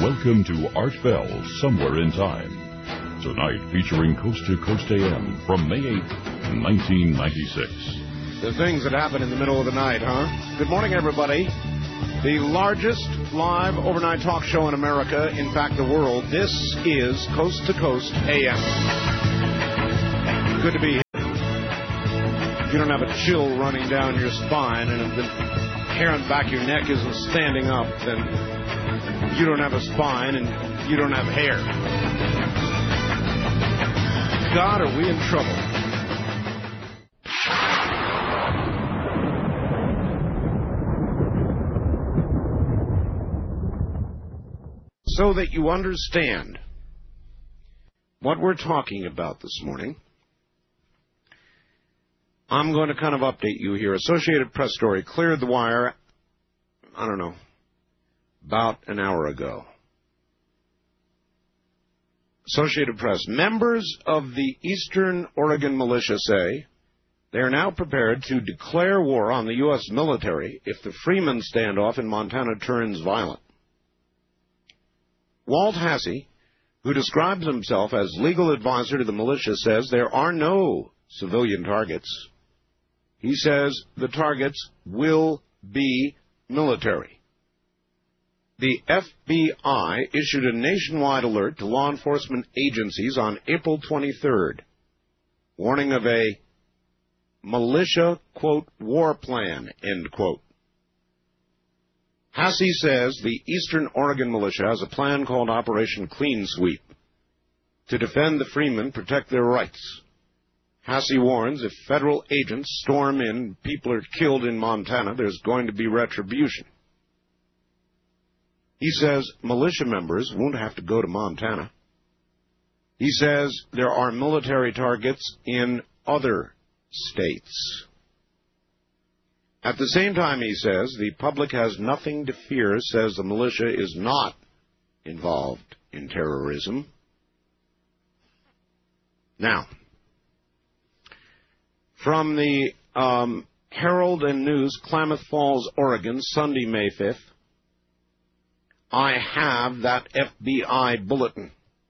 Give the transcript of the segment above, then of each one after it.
Welcome to Art Bell, Somewhere in Time. Tonight featuring Coast to Coast AM from May 8th, 1996. The things that happen in the middle of the night, huh? Good morning, everybody. The largest live overnight talk show in America, in fact, the world. This is Coast to Coast AM. Good to be here. If you don't have a chill running down your spine and if the hair on the back of your neck isn't standing up, then you don't have a spine and you don't have hair. God, are we in trouble? So that you understand what we're talking about this morning, I'm going to kind of update you here. Associated Press story cleared the wire, I don't know, about an hour ago. Associated Press. Members of the Eastern Oregon militia say they are now prepared to declare war on the U.S. military if the Freeman standoff in Montana turns violent. Walt Hasse, who describes himself as legal advisor to the militia, says there are no civilian targets. He says the targets will be military. The FBI issued a nationwide alert to law enforcement agencies on April 23rd, warning of a militia, quote, war plan, end quote. Hasse says the Eastern Oregon militia has a plan called Operation Clean Sweep to defend the Freemen, protect their rights. Hasse warns if federal agents storm in, people are killed in Montana, there's going to be retribution. He says militia members won't have to go to Montana. He says there are military targets in other states. At the same time, he says, the public has nothing to fear, says the militia is not involved in terrorism. Now, from the Herald and News, Klamath Falls, Oregon, Sunday, May 5th, I have that FBI bulletin.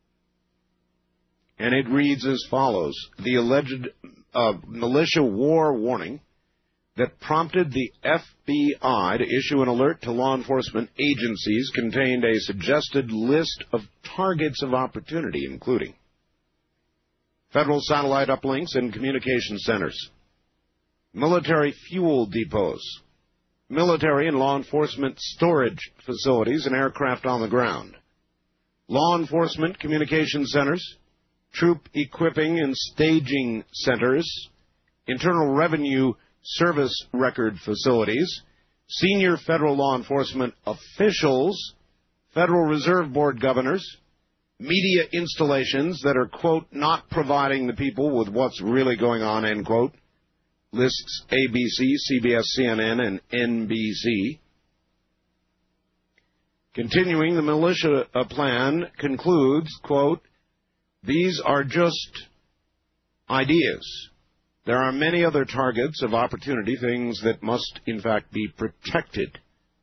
And it reads as follows. The alleged militia war warning that prompted the FBI to issue an alert to law enforcement agencies contained a suggested list of targets of opportunity, including federal satellite uplinks and communication centers, military fuel depots, military and law enforcement storage facilities and aircraft on the ground, law enforcement communication centers, troop equipping and staging centers, Internal Revenue Service record facilities, senior federal law enforcement officials, Federal Reserve Board governors, media installations that are, quote, not providing the people with what's really going on, end quote, lists ABC, CBS, CNN, and NBC. Continuing, the militia plan concludes, quote, these are just ideas. There are many other targets of opportunity, things that must, in fact, be protected.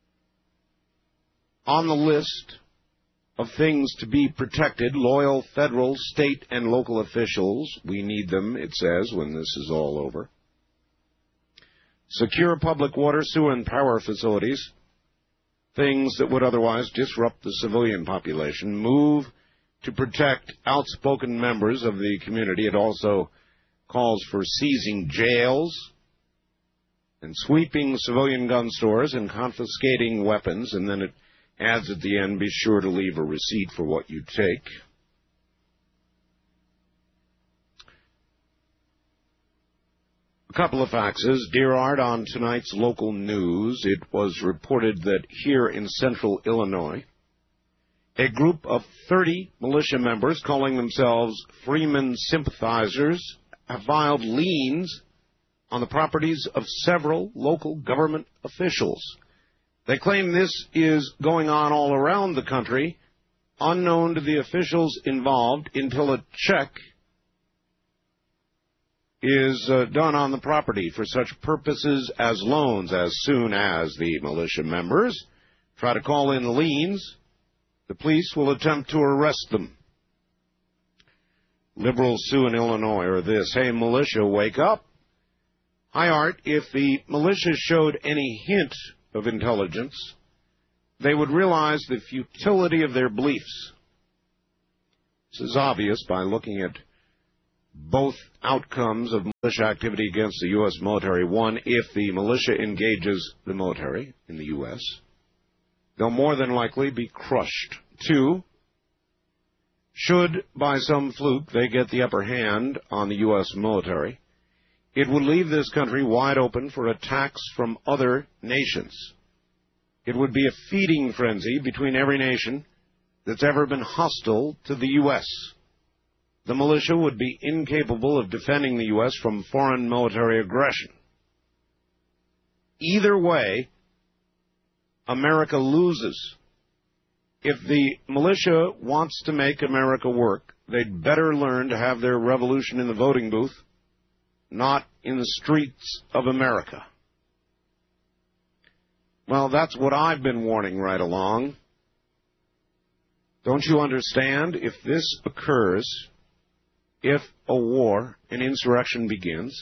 On the list of things to be protected, loyal federal, state, and local officials, we need them, it says, when this is all over. Secure public water, sewer, and power facilities, things that would otherwise disrupt the civilian population. Move to protect outspoken members of the community. It also calls for seizing jails and sweeping civilian gun stores and confiscating weapons. And then it adds at the end, be sure to leave a receipt for what you take. A couple of faxes. Dear Art, on tonight's local news, it was reported that here in central Illinois, a group of 30 militia members calling themselves Freeman sympathizers have filed liens on the properties of several local government officials. They claim this is going on all around the country, unknown to the officials involved until a check is done on the property for such purposes as loans. As soon as the militia members try to call in liens, the police will attempt to arrest them. Liberals sue in Illinois or this. Hey, militia, wake up. Hi, Art. If the militia showed any hint of intelligence, they would realize the futility of their beliefs. This is obvious by looking at both outcomes of militia activity against the U.S. military. One, if the militia engages the military in the U.S., they'll more than likely be crushed. Two, should, by some fluke, they get the upper hand on the U.S. military, it would leave this country wide open for attacks from other nations. It would be a feeding frenzy between every nation that's ever been hostile to the U.S. The militia would be incapable of defending the U.S. from foreign military aggression. Either way, America loses. If the militia wants to make America work, they'd better learn to have their revolution in the voting booth, not in the streets of America. Well, that's what I've been warning right along. Don't you understand? If this occurs, if a war, an insurrection begins,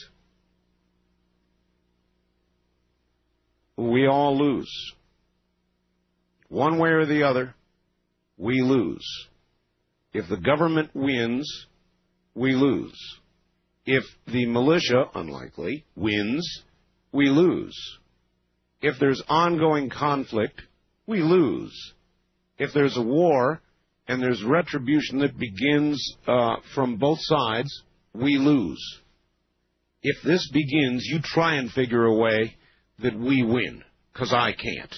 we all lose. One way or the other, we lose. If the government wins, we lose. If the militia, unlikely, wins, we lose. If there's ongoing conflict, we lose. If there's a war and there's retribution that begins from both sides, we lose. If this begins, you try and figure a way that we win, because I can't.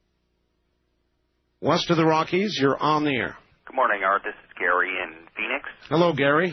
West of the Rockies, you're on the air. Good morning, Art. This is Gary in Phoenix. Hello, Gary.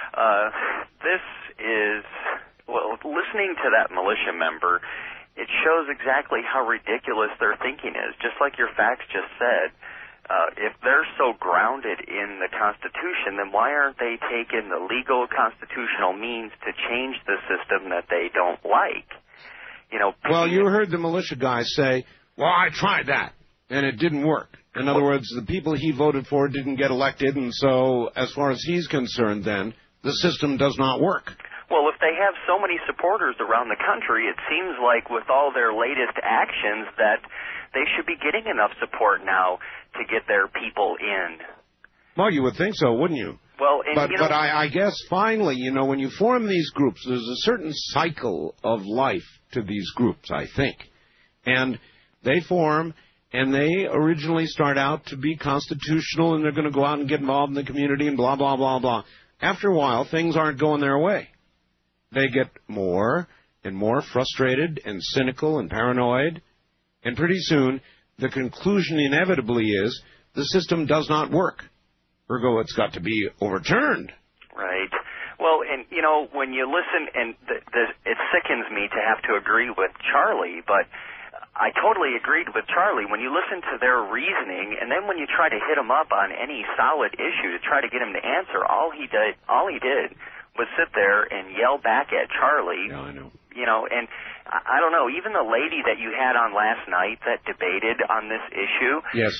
This is, well, listening to that militia member, it shows exactly how ridiculous their thinking is. Just like your facts just said, if they're so grounded in the Constitution, then why aren't they taking the legal constitutional means to change the system that they don't like? You know. Well, you heard the militia guy say, well, I tried that, and it didn't work. In other words, the people he voted for didn't get elected, and so as far as he's concerned then, the system does not work. Well, if they have so many supporters around the country, it seems like with all their latest actions that they should be getting enough support now to get their people in. Well, you would think so, wouldn't you? Well, and, but I guess finally, when you form these groups, there's a certain cycle of life to these groups, I think. And they form, and they originally start out to be constitutional, and they're going to go out and get involved in the community and blah, blah, blah, blah. After a while, things aren't going their way. They get more and more frustrated and cynical and paranoid, and pretty soon the conclusion inevitably is the system does not work. Ergo, it's got to be overturned. Right. Well, and, when you listen, and it sickens me to have to agree with Charlie, but I totally agreed with Charlie. When you listen to their reasoning, and then when you try to hit him up on any solid issue to try to get him to answer, all he did was sit there and yell back at Charlie. Yeah, I know. And I don't know, even the lady that you had on last night that debated on this issue, yes,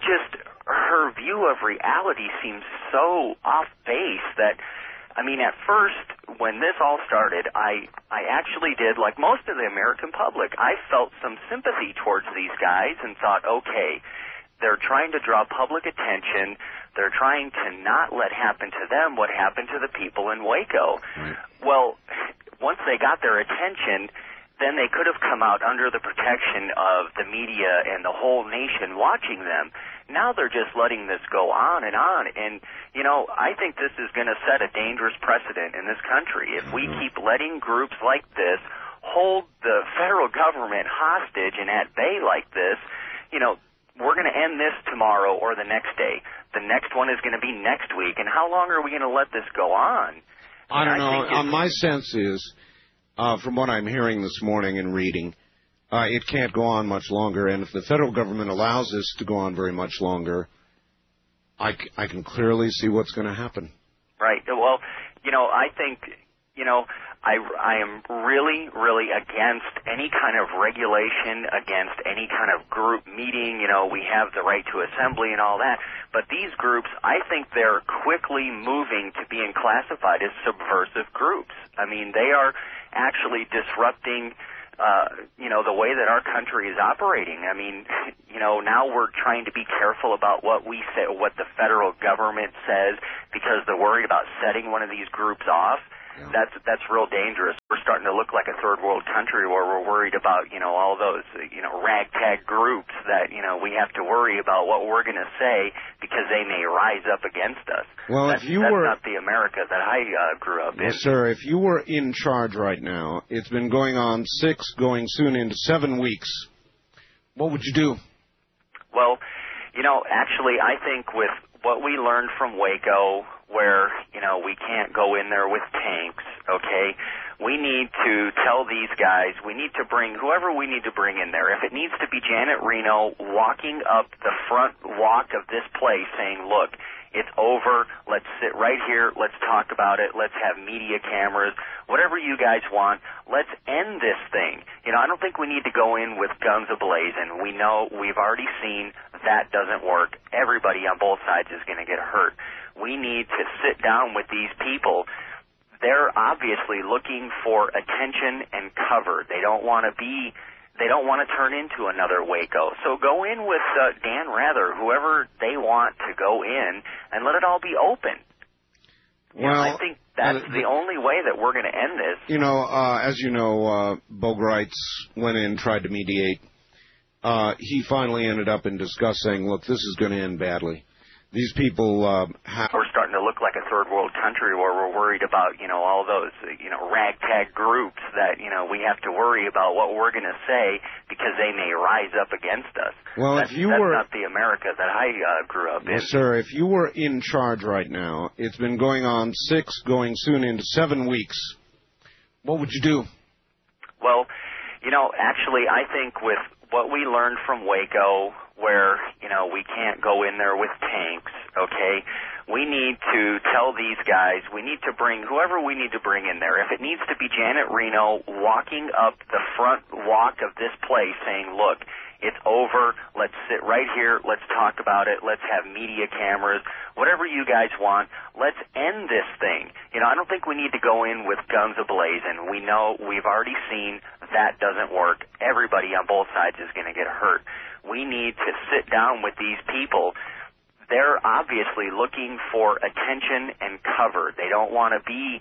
her view of reality seems so off base that, at first, when this all started, I actually did, like most of the American public, I felt some sympathy towards these guys and thought, okay, they're trying to draw public attention. They're trying to not let happen to them what happened to the people in Waco. Right. Well, once they got their attention, then they could have come out under the protection of the media and the whole nation watching them. Now they're just letting this go on. And, I think this is going to set a dangerous precedent in this country. If we keep letting groups like this hold the federal government hostage and at bay like this, we're going to end this tomorrow or the next day. The next one is going to be next week. And how long are we going to let this go on? I don't know. My sense is, from what I'm hearing this morning and reading, it can't go on much longer. And if the federal government allows this to go on very much longer, I can clearly see what's going to happen. Right. Well, I think, I am really, really against any kind of regulation, against any kind of group meeting. You know, we have the right to assembly and all that. But these groups, I think they're quickly moving to being classified as subversive groups. I mean, they are actually disrupting the way that our country is operating. I mean, now we're trying to be careful about what we say, what the federal government says, because they're worried about setting one of these groups off. Yeah. That's real dangerous. We're starting to look like a third world country where we're worried about, all those, ragtag groups that, we have to worry about what we're going to say because they may rise up against us. Well, that's not the America that I grew up in. Sir, if you were in charge right now, it's been going on 6, going soon into 7 weeks, what would you do? Well, actually, I think with what we learned from Waco, where, we can't go in there with tanks, okay? We need to tell these guys, we need to bring whoever we need to bring in there. If it needs to be Janet Reno walking up the front walk of this place saying, look, it's over, let's sit right here, let's talk about it, let's have media cameras, whatever you guys want, let's end this thing. I don't think we need to go in with guns a-blazing. We know, we've already seen that doesn't work. Everybody on both sides is going to get hurt. We need to sit down with these people. They're obviously looking for attention and cover. They don't want to turn into another Waco. So go in with Dan Rather, whoever they want to go in, and let it all be open. Well, I think that's the only way that we're going to end this. As you know, Bo Gritz went in, tried to mediate. He finally ended up in disgust saying, look, this is going to end badly. These people we're starting to look like a third world country where we're worried about, all those, ragtag groups that, we have to worry about what we're going to say because they may rise up against us. Well, that's not the America that I grew up in. Sir, if you were in charge right now, it's been going on 6, going soon into 7 weeks, what would you do? Well, actually, I think with what we learned from Waco, where, we can't go in there with tanks, okay? We need to tell these guys, we need to bring whoever we need to bring in there. If it needs to be Janet Reno walking up the front walk of this place saying, look, it's over, let's sit right here, let's talk about it, let's have media cameras, whatever you guys want, let's end this thing. I don't think we need to go in with guns a-blazing. We know, we've already seen that doesn't work. Everybody on both sides is going to get hurt. We need to sit down with these people. They're obviously looking for attention and cover. They don't want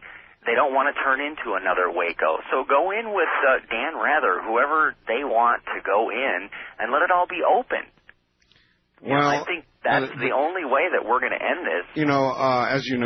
to turn into another Waco. So go in with Dan Rather, whoever they want to go in, and let it all be open. Well, I think that's the only way that we're going to end this. As you know,